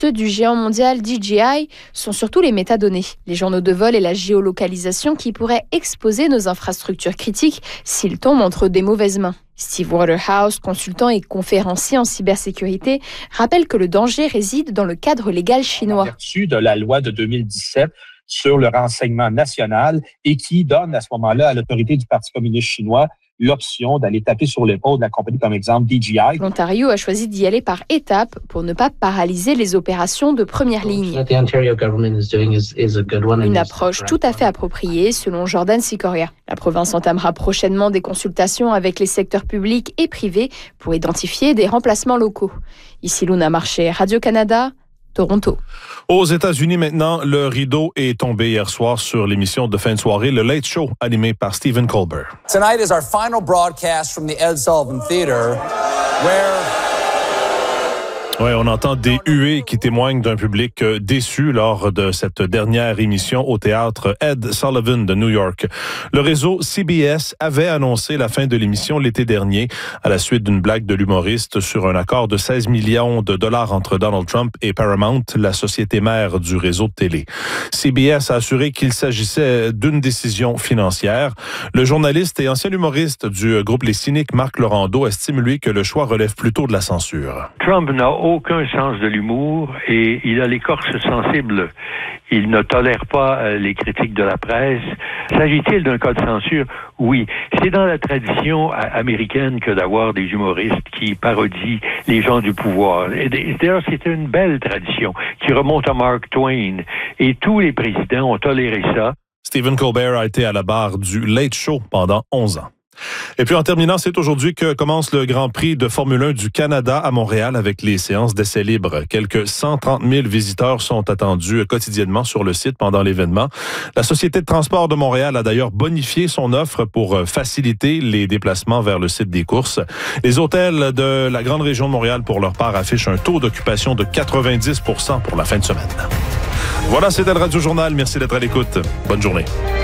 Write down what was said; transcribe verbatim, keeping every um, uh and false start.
Ceux du géant mondial D J I sont surtout les métadonnées, les journaux de vol et la géolocalisation qui pourraient exposer nos infrastructures critiques s'ils tombent entre des mauvaises mains. Steve Waterhouse, consultant et conférencier en cybersécurité, rappelle que le danger réside dans le cadre légal chinois. En vertu de la loi de deux mille dix-sept sur le renseignement national et qui donne à ce moment-là à l'autorité du Parti communiste chinois l'option d'aller taper sur l'épaule de la compagnie comme exemple D J I. L'Ontario a choisi d'y aller par étapes pour ne pas paralyser les opérations de première ligne. Une approche tout à fait appropriée selon Jordan Sikoria. La province entamera prochainement des consultations avec les secteurs publics et privés pour identifier des remplacements locaux. Ici Luna Marché, Radio-Canada, Toronto. Aux États-Unis maintenant, le rideau est tombé hier soir sur l'émission de fin de soirée, le Late Show, animé par Stephen Colbert. Tonight is our final broadcast from the Ed Sullivan Theater, where... Oui, on entend des huées qui témoignent d'un public déçu lors de cette dernière émission au théâtre Ed Sullivan de New York. Le réseau C B S avait annoncé la fin de l'émission l'été dernier à la suite d'une blague de l'humoriste sur un accord de seize millions de dollars entre Donald Trump et Paramount, la société mère du réseau de télé. C B S a assuré qu'il s'agissait d'une décision financière. Le journaliste et ancien humoriste du groupe Les Cyniques, Marc Laurando, estime lui que le choix relève plutôt de la censure. Trump n'a aucun sens de l'humour et il a l'écorce sensible. Il ne tolère pas les critiques de la presse. S'agit-il d'un cas de censure? Oui. C'est dans la tradition américaine que d'avoir des humoristes qui parodient les gens du pouvoir. Et d'ailleurs, c'est une belle tradition qui remonte à Mark Twain. Et tous les présidents ont toléré ça. Stephen Colbert a été à la barre du Late Show pendant onze ans. Et puis en terminant, c'est aujourd'hui que commence le Grand Prix de Formule un du Canada à Montréal avec les séances d'essais libres. Quelques cent trente mille visiteurs sont attendus quotidiennement sur le site pendant l'événement. La Société de transport de Montréal a d'ailleurs bonifié son offre pour faciliter les déplacements vers le site des courses. Les hôtels de la grande région de Montréal, pour leur part, affichent un taux d'occupation de quatre-vingt-dix pour cent pour la fin de semaine. Voilà, c'était le Radio Journal. Merci d'être à l'écoute. Bonne journée.